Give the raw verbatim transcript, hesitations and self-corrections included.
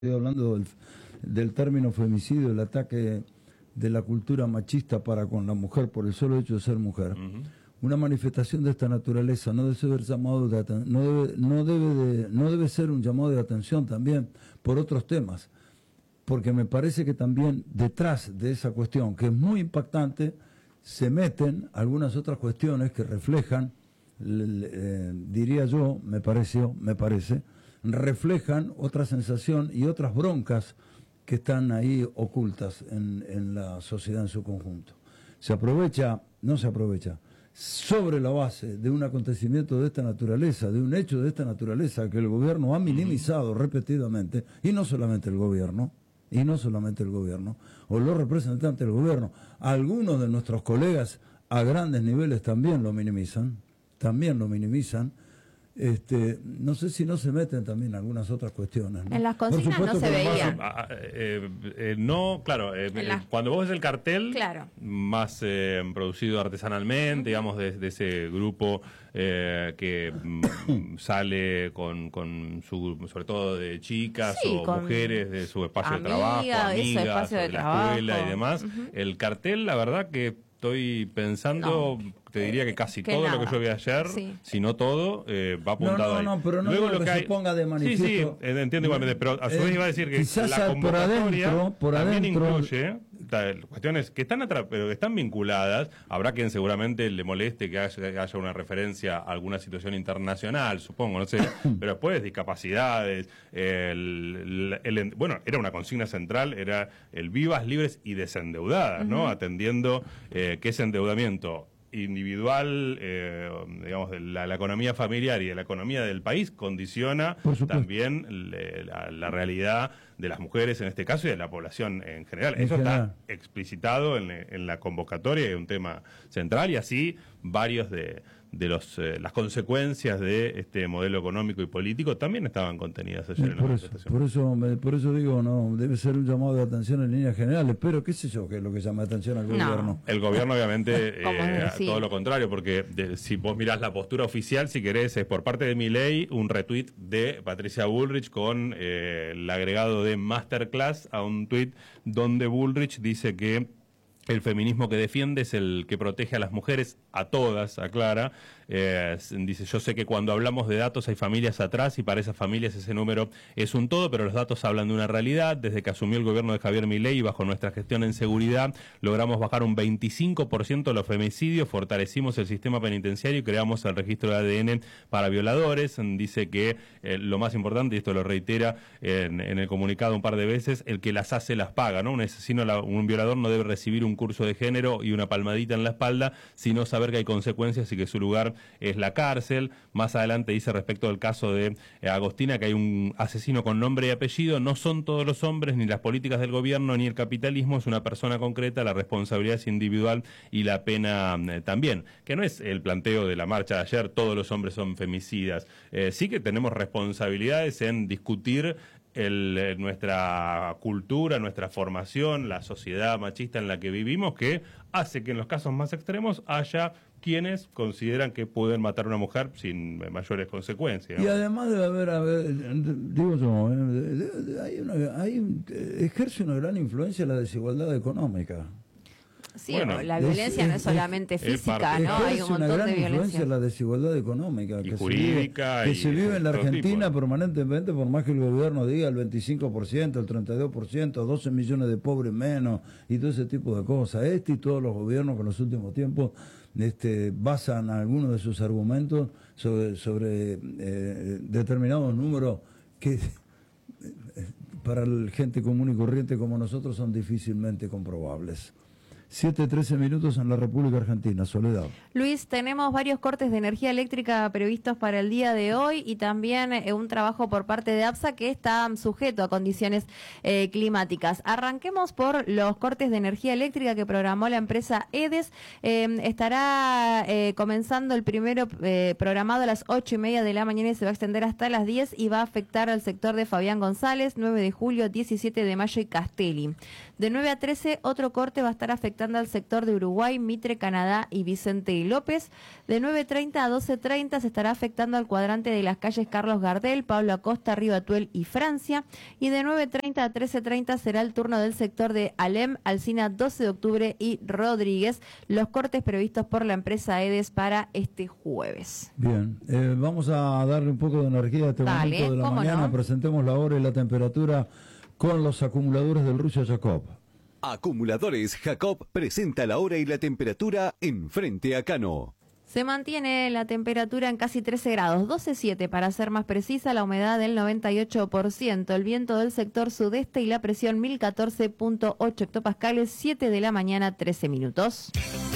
Estoy hablando del, del término femicidio, el ataque de la cultura machista para con la mujer por el solo hecho de ser mujer. Uh-huh. Una manifestación de esta naturaleza no debe ser llamado de aten- no debe, no debe de, no debe ser un llamado de atención también por otros temas, porque me parece que también detrás de esa cuestión, que es muy impactante, se meten algunas otras cuestiones que reflejan, eh, diría yo, me pareció, me parece, reflejan otra sensación y otras broncas que están ahí ocultas en, en la sociedad en su conjunto. Se aprovecha, no se aprovecha, sobre la base de un acontecimiento de esta naturaleza, de un hecho de esta naturaleza que el gobierno ha minimizado repetidamente, y no solamente el gobierno, y no solamente el gobierno, o los representantes del gobierno, algunos de nuestros colegas a grandes niveles también lo minimizan, también lo minimizan. Este, no sé si no se meten también algunas otras cuestiones, ¿no? En las consignas no se veía. Más, eh, eh, no, claro, eh, la... cuando vos ves el cartel, claro. más eh, producido artesanalmente, uh-huh. digamos, de, de ese grupo eh, que mm, sale con, con su, sobre todo de chicas sí, o mujeres de su espacio amiga, de trabajo, amigas, espacio de, de la trabajo. escuela y demás. Uh-huh. El cartel, la verdad que estoy pensando... No. Te diría que casi que todo nada. Lo que yo vi ayer, sí. si no todo, eh, va apuntado ahí. No, no, no, pero no Luego lo que, que hay... se ponga de manifiesto. Sí, sí, eh, entiendo igualmente, pero a su vez eh, iba a decir que la convocatoria por adentro, por también adentro... incluye cuestiones que están atrás, pero que están vinculadas. Habrá quien seguramente le moleste que haya, que haya una referencia a alguna situación internacional, supongo, no sé, pero después discapacidades, el, el, el, bueno, era una consigna central, era el vivas, libres y desendeudadas, uh-huh. ¿no? Atendiendo eh, que ese endeudamiento individual, eh, digamos, de la, la economía familiar y de la economía del país condiciona también le, la, la realidad de las mujeres en este caso y de la población en general. En Eso general. Está explicitado en, en la convocatoria, es un tema central y así varios de, de los eh, las consecuencias de este modelo económico y político también estaban contenidas ayer sí, en la por manifestación. Eso, por eso, me, por eso digo, no debe ser un llamado de atención en líneas generales, pero qué sé yo qué es lo que llama atención al no. gobierno. El gobierno obviamente eh, todo lo contrario, porque de, si vos mirás la postura oficial, si querés, es por parte de Milei un retweet de Patricia Bullrich con eh, el agregado de Masterclass a un tweet donde Bullrich dice que el feminismo que defiende es el que protege a las mujeres, a todas, aclara. Eh, dice, yo sé que cuando hablamos de datos hay familias atrás y para esas familias ese número es un todo, pero los datos hablan de una realidad. Desde que asumió el gobierno de Javier Milei y bajo nuestra gestión en seguridad, logramos bajar un veinticinco por ciento los femicidios, fortalecimos el sistema penitenciario y creamos el registro de A D N para violadores. Dice que eh, lo más importante, y esto lo reitera en, en el comunicado un par de veces, el que las hace las paga, ¿no? Un asesino, un violador no debe recibir un curso de género y una palmadita en la espalda, sino saber que hay consecuencias y que su lugar es la cárcel. Más adelante dice respecto del caso de eh, Agostina que hay un asesino con nombre y apellido, no son todos los hombres, ni las políticas del gobierno, ni el capitalismo, es una persona concreta, la responsabilidad es individual y la pena eh, también, que no es el planteo de la marcha de ayer, todos los hombres son femicidas, eh, sí que tenemos responsabilidades en discutir El, nuestra cultura, nuestra formación, la sociedad machista en la que vivimos, que hace que en los casos más extremos haya quienes consideran que pueden matar a una mujer sin mayores consecuencias, ¿no? Y además debe haber, haber digo yo, hay una, hay, ejerce una gran influencia la desigualdad económica. Sí, bueno, la violencia es, no es solamente es, física, ¿no? Hay un montón una gran de violencia. Influencia la desigualdad económica y que jurídica se vive, que y se vive en la Argentina tipo. permanentemente, por más que el gobierno diga el veinticinco por ciento, el treinta y dos por ciento, doce millones de pobres menos y todo ese tipo de cosas. Este y todos los gobiernos que en los últimos tiempos este, basan algunos de sus argumentos sobre, sobre eh, determinados números que para la gente común y corriente como nosotros son difícilmente comprobables. siete trece minutos en la República Argentina. Soledad. Luis, tenemos varios cortes de energía eléctrica previstos para el día de hoy y también eh, un trabajo por parte de APSA que está sujeto a condiciones eh, climáticas. Arranquemos por los cortes de energía eléctrica que programó la empresa EDES. Eh, estará eh, comenzando el primero eh, programado a las ocho y media de la mañana y se va a extender hasta las diez y va a afectar al sector de Fabián González, nueve de julio, diecisiete de mayo y Castelli. De nueve a trece, otro corte va a estar afectando afectando al sector de Uruguay, Mitre, Canadá y Vicente y López. De nueve treinta a doce treinta se estará afectando al cuadrante de las calles Carlos Gardel, Pablo Acosta, Rivatuel y Francia. Y de nueve treinta a trece treinta será el turno del sector de Alem, Alsina, doce de octubre y Rodríguez. Los cortes previstos por la empresa EDES para este jueves. Bien, eh, vamos a darle un poco de energía a este Dale, momento de la mañana. No? Presentemos la hora y la temperatura con los acumuladores del Rusia Jacob. Acumuladores Jacob presenta la hora y la temperatura en Frente a Cano. Se mantiene la temperatura en casi trece grados, doce coma siete para ser más precisa, la humedad del noventa y ocho por ciento, el viento del sector sudeste y la presión mil catorce punto ocho hectopascales, siete de la mañana, trece minutos.